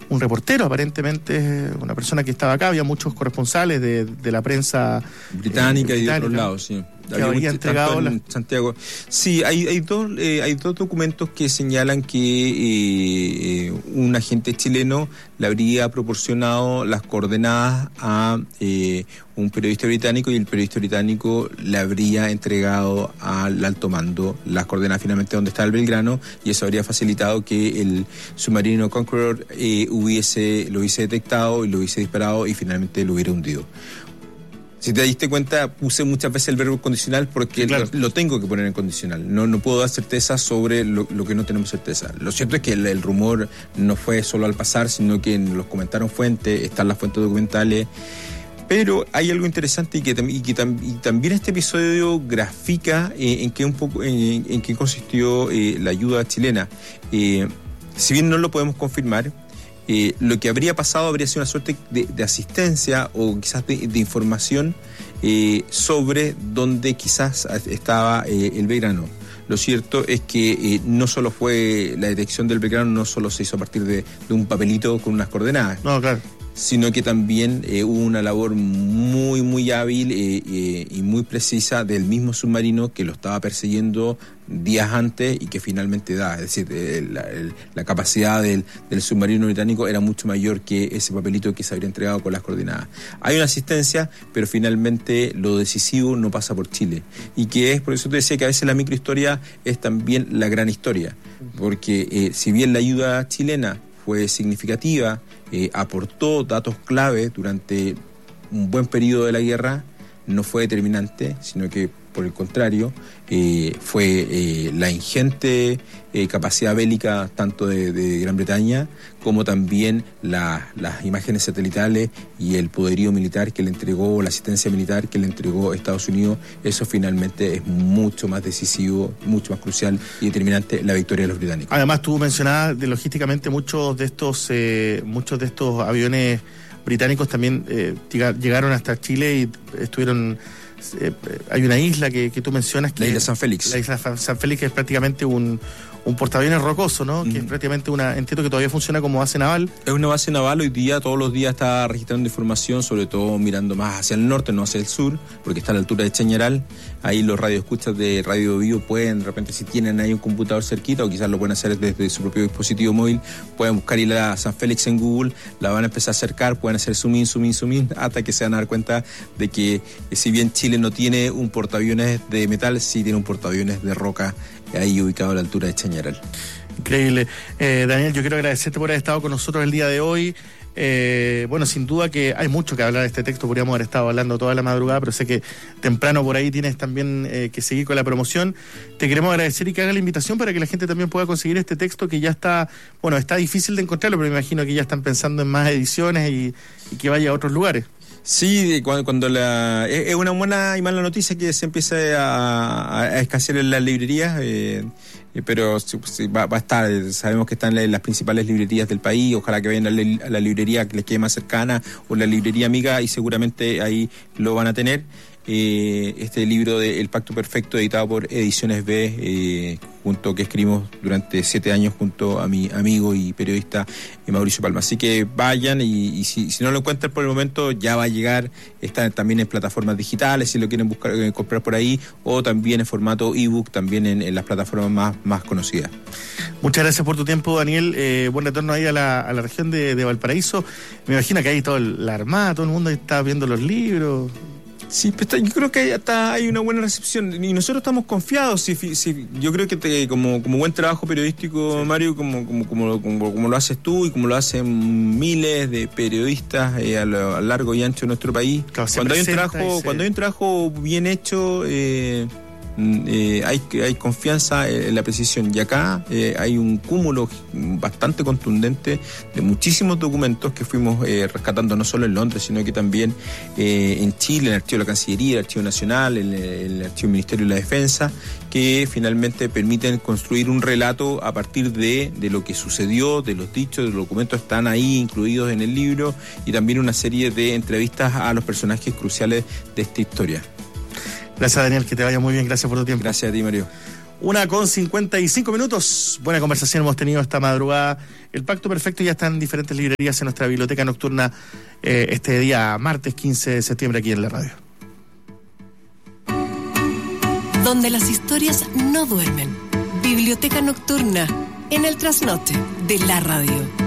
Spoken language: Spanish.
un reportero, aparentemente, una persona que estaba acá. Había muchos corresponsales de la prensa británica y de otros lados, sí. Que había entregado en Santiago. Sí, hay dos documentos que señalan que un agente chileno le habría proporcionado las coordenadas a un periodista británico, y el periodista británico le habría entregado al alto mando las coordenadas finalmente donde está el Belgrano, y eso habría facilitado que el submarino Conqueror lo hubiese detectado y lo hubiese disparado y finalmente lo hubiera hundido. Si te diste cuenta, puse muchas veces el verbo condicional porque sí, claro, lo tengo que poner en condicional. No puedo dar certeza sobre lo que no tenemos certeza. Lo cierto es que el rumor no fue solo al pasar, sino que nos comentaron fuentes, están las fuentes documentales. Pero hay algo interesante y también este episodio grafica en qué consistió la ayuda chilena. Si bien no lo podemos confirmar, lo que habría pasado habría sido una suerte de asistencia o quizás de información sobre dónde quizás estaba el Belgrano. Lo cierto es que no solo fue la detección del Belgrano, no solo se hizo a partir de un papelito con unas coordenadas. No, claro. Sino que también hubo una labor muy, muy hábil y muy precisa del mismo submarino que lo estaba persiguiendo días antes y que finalmente da. Es decir, la capacidad del submarino británico era mucho mayor que ese papelito que se habría entregado con las coordenadas. Hay una asistencia, pero finalmente lo decisivo no pasa por Chile. Y que es, por eso te decía que a veces la microhistoria es también la gran historia. Porque si bien la ayuda chilena fue significativa, aportó datos clave durante un buen periodo de la guerra, no fue determinante, sino que por el contrario, fue la ingente capacidad bélica tanto de Gran Bretaña como también las imágenes satelitales y el poderío militar que le entregó, la asistencia militar que le entregó Estados Unidos. Eso finalmente es mucho más decisivo, mucho más crucial y determinante la victoria de los británicos. Además, tú mencionabas logísticamente muchos de estos aviones británicos también llegaron hasta Chile y estuvieron... hay una isla que tú mencionas, que la isla San Félix. La isla San Félix, que es prácticamente un portaaviones rocoso, ¿no? Que es prácticamente entiendo que todavía funciona como base naval. Es una base naval, hoy día, todos los días está registrando información, sobre todo mirando más hacia el norte, no hacia el sur, porque está a la altura de Chañaral. Ahí los radioescuchas de Radio Bio pueden, de repente, si tienen ahí un computador cerquita, o quizás lo pueden hacer desde su propio dispositivo móvil, pueden buscar Isla San Félix en Google, la van a empezar a acercar, pueden hacer zoom in, hasta que se van a dar cuenta de que, si bien Chile no tiene un portaaviones de metal, sí tiene un portaaviones de roca, ahí ubicado a la altura de Chañaral. Increíble. Daniel, yo quiero agradecerte por haber estado con nosotros el día de hoy. Sin duda que hay mucho que hablar de este texto, podríamos haber estado hablando toda la madrugada, pero sé que temprano por ahí tienes también que seguir con la promoción. Te queremos agradecer y que haga la invitación para que la gente también pueda conseguir este texto, que ya está difícil de encontrarlo, pero me imagino que ya están pensando en más ediciones y que vaya a otros lugares. Sí, cuando es una buena y mala noticia que se empiece a escasear en las librerías, pero sí, va a estar. Sabemos que están en las principales librerías del país. Ojalá que vayan a la librería que les quede más cercana o la librería amiga, y seguramente ahí lo van a tener. Este libro de El Pacto Perfecto, editado por Ediciones B, que escribimos durante 7 años junto a mi amigo y periodista Mauricio Palma. Así que vayan, y si no lo encuentran por el momento, ya va a llegar. Está también en plataformas digitales si lo quieren buscar, comprar por ahí, o también en formato ebook, también en las plataformas más conocidas. Muchas gracias por tu tiempo, Daniel. Buen retorno ahí a la región de Valparaíso. Me imagino que ahí toda la Armada, todo el mundo está viendo los libros. Sí, yo creo que hasta hay una buena recepción y nosotros estamos confiados. Yo creo que como buen trabajo periodístico, sí, Mario, como lo haces tú y como lo hacen miles de periodistas a lo largo y ancho de nuestro país, claro, cuando hay un trabajo bien hecho, hay confianza en la precisión, y acá hay un cúmulo bastante contundente de muchísimos documentos que fuimos rescatando no solo en Londres, sino que también en Chile, en el Archivo de la Cancillería, el Archivo Nacional, el Archivo del Ministerio de la Defensa, que finalmente permiten construir un relato a partir de lo que sucedió, de los dichos, de los documentos están ahí incluidos en el libro, y también una serie de entrevistas a los personajes cruciales de esta historia. Gracias, Daniel, que te vaya muy bien, gracias por tu tiempo. Gracias a ti, Mario. 1:55. Buena conversación hemos tenido esta madrugada. El Pacto Perfecto ya está en diferentes librerías en nuestra biblioteca nocturna este día martes 15 de septiembre aquí en la radio. Donde las historias no duermen. Biblioteca nocturna en el trasnoche de la radio.